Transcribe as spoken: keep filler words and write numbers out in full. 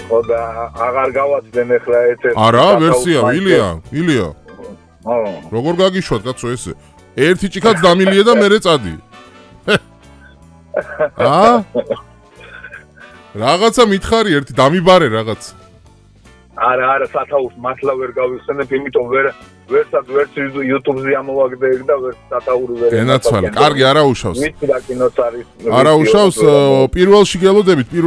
ხო და აღარ გავაცდენ ახლა ეთერ. არა, ვერსია, ილია, ილია. აა. როგორ გაგიშვათ კაცო ესე? ერთი ჭიქაც დამილია და მერე წადი. აა? რაღაცა მითხარი ერთი დამიბარე რაღაც. არა, არა, სათაურს მართლა ვერ გავიხსენებ, იმიტომ ვერ ვერცად ვერც YouTube-ზე ამოვაგდეებ და ვერც სათაური ვერ. გენაცვალე, კარგი, არა უშავს. ვიცი რა კინოც არის. არა უშავს, პირველში გელოდებით.